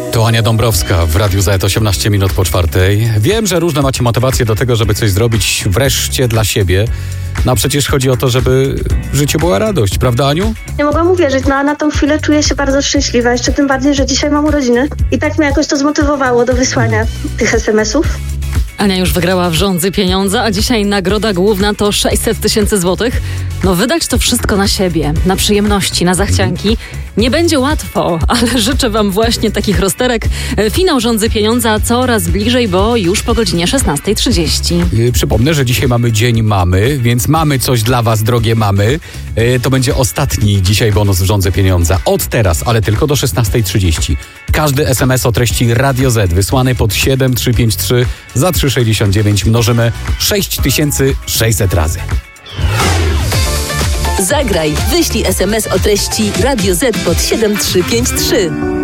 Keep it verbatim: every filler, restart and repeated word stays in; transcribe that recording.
To Ania Dąbrowska w Radiu Z, osiemnaście minut po czwartej. Wiem, że różne macie motywacje do tego, żeby coś zrobić wreszcie dla siebie. No a przecież chodzi o to, żeby w życiu była radość, prawda, Aniu? Nie mogłam uwierzyć, no a na tą chwilę czuję się bardzo szczęśliwa, jeszcze tym bardziej, że dzisiaj mam urodziny. I tak mnie jakoś to zmotywowało do wysłania tych es em esów. Ania już wygrała w Żądzy pieniądze, a dzisiaj nagroda główna to sześćset tysięcy złotych. No wydać to wszystko na siebie, na przyjemności, na zachcianki. Nie będzie łatwo, ale życzę wam właśnie takich rozterek. Finał Żądzy pieniądza coraz bliżej, bo już po godzinie szesnasta trzydzieści. Yy, przypomnę, że dzisiaj mamy Dzień Mamy, więc mamy coś dla was, drogie mamy. Yy, to będzie ostatni dzisiaj bonus w Żądze pieniądza. Od teraz, ale tylko do szesnasta trzydzieści. Każdy es em es o treści Radio Z wysłany pod siedem trzy pięć trzy za trzy sześćdziesiąt dziewięć mnożymy sześć tysięcy sześćset razy. Zagraj, wyślij es em es o treści Radio Z pod siedem trzy pięć trzy.